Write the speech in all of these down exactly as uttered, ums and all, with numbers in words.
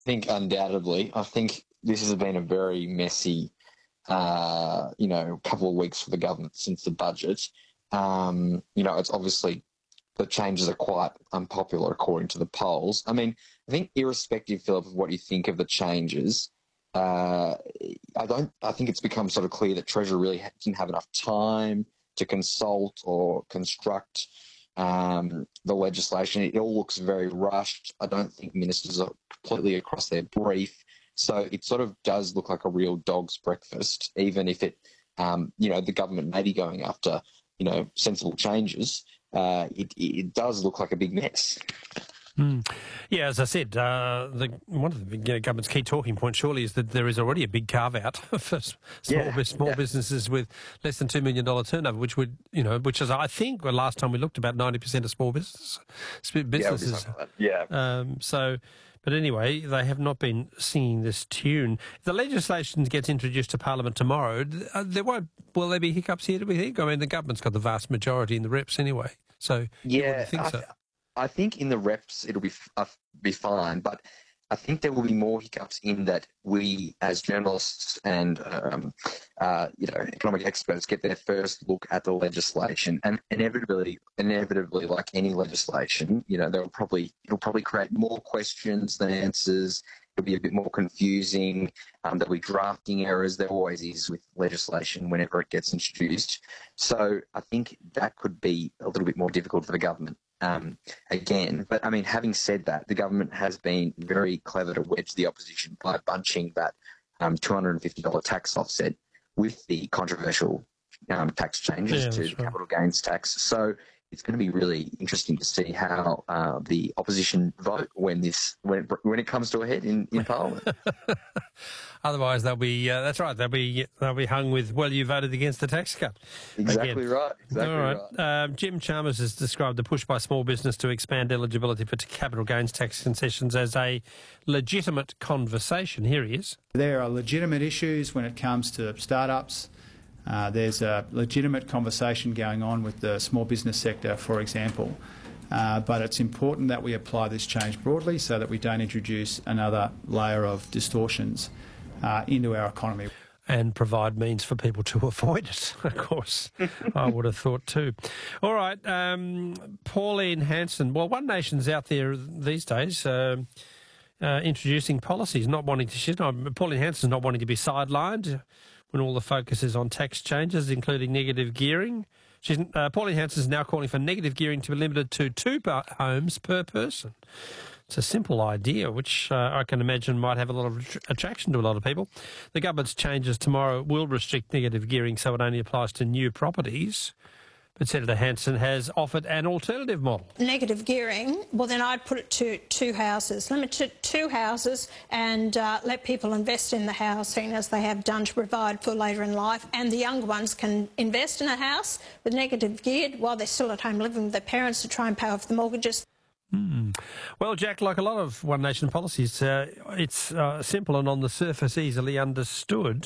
think undoubtedly. I think this has been a very messy, uh, you know, couple of weeks for the government since the budget. Um, you know, it's obviously the changes are quite unpopular according to the polls. I mean, I think irrespective, Philip, of what you think of the changes, uh, I don't. I think it's become sort of clear that Treasury really didn't have enough time to consult or construct um, the legislation. It all looks very rushed. I don't think ministers are completely across their brief. So it sort of does look like a real dog's breakfast, even if it, um, you know, the government may be going after, you know, sensible changes. Uh, it, it does look like a big mess. Mm. Yeah, as I said, uh, the, one of the you know, government's key talking points surely is that there is already a big carve-out for small, yeah, small yeah. businesses with less than two million dollars turnover, which would, you know, which is, I think, well, last time we looked, about ninety percent of small business, businesses. Yeah. yeah. Um, so, but anyway, they have not been singing this tune. If the legislation gets introduced to Parliament tomorrow, there won't, will there be hiccups here, do we think? I mean, the government's got the vast majority in the reps anyway, so you yeah, wouldn't think I, so. I think in the reps it'll be uh, be fine, but I think there will be more hiccups in that we, as journalists and um, uh, you know economic experts, get their first look at the legislation, and inevitably, inevitably, like any legislation, you know, there will probably it'll probably create more questions than answers. It'll be a bit more confusing. Um, there'll be drafting errors. There always is with legislation whenever it gets introduced. So I think that could be a little bit more difficult for the government. Um, again, but I mean, having said that, the government has been very clever to wedge the opposition by bunching that um, two hundred fifty dollars tax offset with the controversial um, tax changes yeah, to right. capital gains tax. So it's going to be really interesting to see how uh, the opposition vote when this when it, when it comes to a head in, in Parliament. Otherwise, they'll be uh, that's right. They'll be they'll be hung with, well, you voted against the tax cut. Exactly Again. right. Exactly All right. right. Um, Jim Chalmers has described the push by small business to expand eligibility for capital gains tax concessions as a legitimate conversation. Here he is. There are legitimate issues when it comes to startups. Uh, there's a legitimate conversation going on with the small business sector, for example. Uh, but it's important that we apply this change broadly so that we don't introduce another layer of distortions uh, into our economy. And provide means for people to avoid it, of course, I would have thought too. All right, um, Pauline Hanson. Well, One Nation's out there these days uh, uh, introducing policies, not wanting to... She's not, Pauline Hanson's not wanting to be sidelined when all the focus is on tax changes, including negative gearing. She's, uh, Pauline Hanson is now calling for negative gearing to be limited to two homes per person. It's a simple idea, which uh, I can imagine might have a lot of attraction to a lot of people. The government's changes tomorrow will restrict negative gearing so it only applies to new properties. But Senator Hanson has offered an alternative model. Negative gearing, well, then I'd put it to two houses. Limit to two houses and uh, let people invest in the housing as they have done to provide for later in life. And the younger ones can invest in a house with negative geared while they're still at home living with their parents to try and pay off the mortgages. Mm. Well, Jack, like a lot of One Nation policies, uh, it's uh, simple and on the surface easily understood.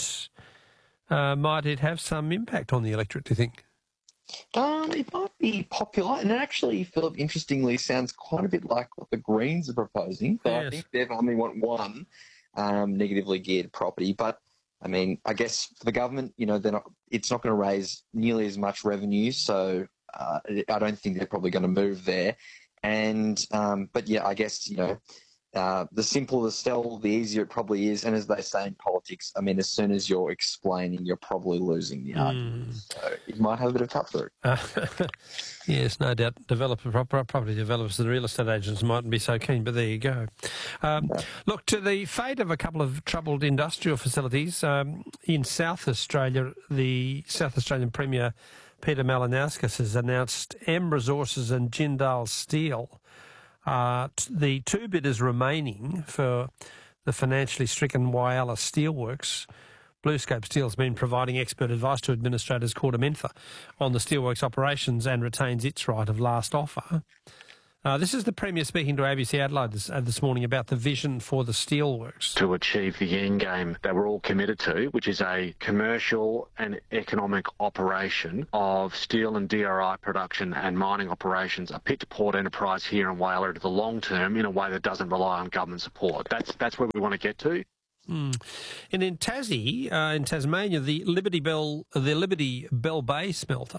Uh, might it have some impact on the electorate, do you think? Um, it might be popular, and it actually, Philip, interestingly, sounds quite a bit like what the Greens are proposing. But Yes. I think they only want one um, negatively geared property. But I mean, I guess for the government, you know, they're not. It's not going to raise nearly as much revenue, so uh, I don't think they're probably going to move there. And um, but yeah, I guess you know, uh, the simpler the sell, the easier it probably is. And as they say in politics, I mean, as soon as you're explaining, you're probably losing the argument. Mm. So it might have a bit of cut through. Uh, yes, no doubt. Developer, property developers and real estate agents mightn't be so keen, but there you go. Um, Yeah. Look, to the fate of a couple of troubled industrial facilities um, in South Australia, the South Australian Premier Peter Malinauskas has announced M Resources and Jindal Steel are t- the two bidders remaining for the financially stricken Whyalla Steelworks. BlueScope Steel has been providing expert advice to administrators KordaMentha on the steelworks operations and retains its right of last offer. Uh, this is the Premier speaking to A B C Adelaide this, uh, this morning about the vision for the steelworks. To achieve the end game that we're all committed to, which is a commercial and economic operation of steel and D R I production and mining operations, a pit-to-port enterprise here in Whyalla to the long term in a way that doesn't rely on government support. That's that's where we want to get to. Mm. And in Tassie, uh, in Tasmania, the Liberty Bell, the Liberty Bell Bay smelter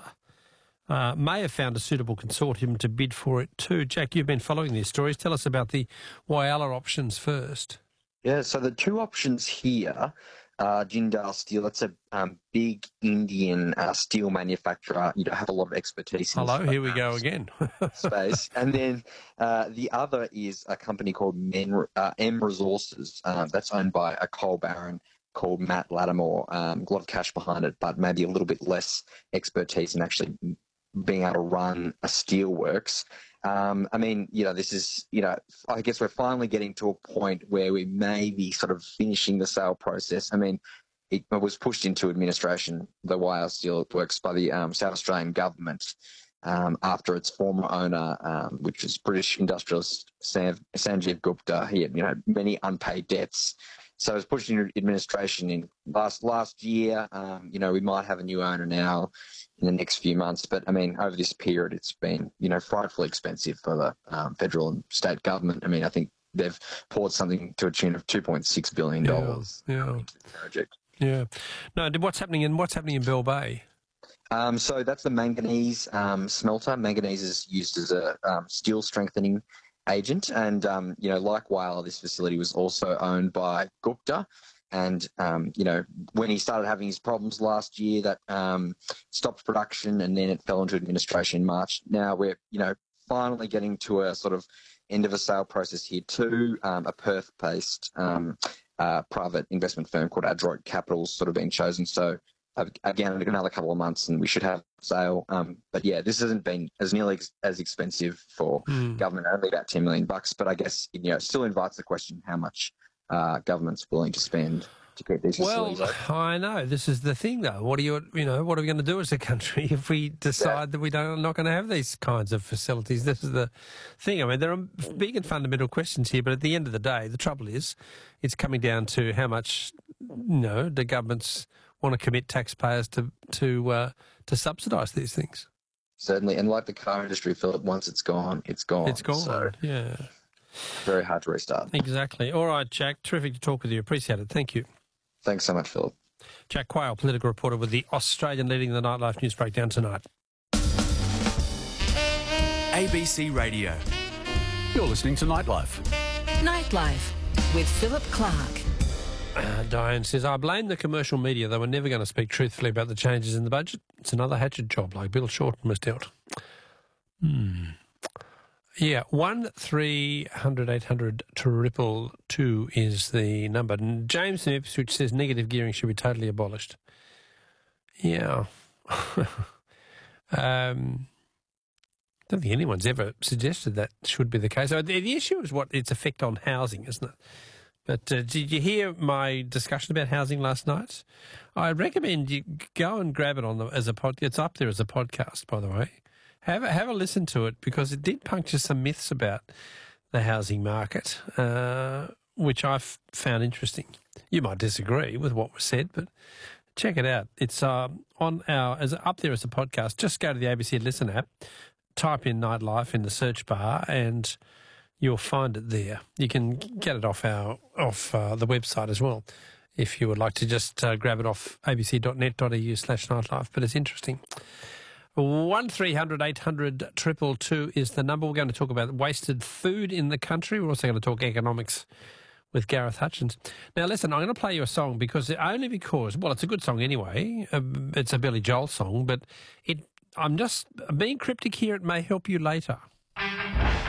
Uh, may have found a suitable consortium to bid for it too. Jack, you've been following these stories. Tell us about the Whyalla options first. Yeah, so the two options here, uh, Jindal Steel, that's a um, big Indian uh, steel manufacturer. You don't have a lot of expertise in Hello, this here we go again. space. And then uh, the other is a company called Men, uh, M Resources. Uh, that's owned by a coal baron called Matt Lattimore. Um, a lot of cash behind it, but maybe a little bit less expertise in actually being able to run a steelworks. Um, I mean, you know, this is, you know, I guess we're finally getting to a point where we may be sort of finishing the sale process. I mean, it was pushed into administration, the Whyalla Steelworks, by the um, South Australian government um, after its former owner, um, which was British industrialist San- Sanjeev Gupta. He had, you know, many unpaid debts. So it was pushed into administration in last last year. Um, you know, we might have a new owner now in the next few months. But, I mean, over this period, it's been, you know, frightfully expensive for the um, federal and state government. I mean, I think they've poured something to a tune of two point six billion dollars yeah, yeah. into the project. Yeah. No, what's happening in, what's happening in Bell Bay? Um, so that's the manganese um, smelter. Manganese is used as a um, steel strengthening agent. And, um, you know, like Whyalla, this facility was also owned by Gupta. And, um, you know, when he started having his problems last year, that um, stopped production, and then it fell into administration in March. Now we're, you know, finally getting to a sort of end of a sale process here too. Um, a Perth-based um, uh, private investment firm called Adroit Capital's sort of been chosen. So, uh, again, another couple of months and we should have a sale. Um, but, yeah, this hasn't been as nearly ex- as expensive for mm. government, only about ten million bucks. But I guess, you know, it still invites the question how much Uh, government's willing to spend to keep these facilities well, open. I know. This is the thing, though. What are you, you know, what are we going to do as a country if we decide yeah. that we don't, not going to have these kinds of facilities? This is the thing. I mean, there are big and fundamental questions here, but at the end of the day, the trouble is, it's coming down to how much, you know, the governments want to commit taxpayers to to uh, to subsidise these things. Certainly, and like the car industry, Philip, once it's gone, it's gone. It's gone. So. Yeah. Very hard to restart. Exactly. All right, Jack. Terrific to talk with you. Appreciate it. Thank you. Thanks so much, Philip. Jack Quayle, political reporter with the Australian leading the Nightlife News Breakdown tonight. A B C Radio. You're listening to Nightlife. Nightlife with Philip Clark. Uh, Diane says, I blame the commercial media. They were never going to speak truthfully about the changes in the budget. It's another hatchet job like Bill Shorten was dealt. Hmm. Yeah, one three hundred eight hundred triple two is the number. James from Ipswich says negative gearing should be totally abolished. Yeah. um, I don't think anyone's ever suggested that should be the case. So the, the issue is what its effect on housing, isn't it? But uh, did you hear my discussion about housing last night? I recommend you go and grab it on the, as a pod. It's up there as a podcast, by the way. Have a, have a listen to it, because it did puncture some myths about the housing market, uh, which I've found interesting. You might disagree with what was said, but check it out. It's uh, on our as up there as a podcast. Just go to the A B C Listen app, type in Nightlife in the search bar, and you'll find it there. You can get it off our off uh, the website as well, if you would like to just uh, grab it off abc.net.eu slash nightlife. But it's interesting. One three hundred eight hundred triple two is the number. We're going to talk about wasted food in the country. We're also going to talk economics with Gareth Hutchins. Now, listen, I'm going to play you a song because only because, well, it's a good song anyway. It's a Billy Joel song, but it. I'm just being cryptic here. It may help you later.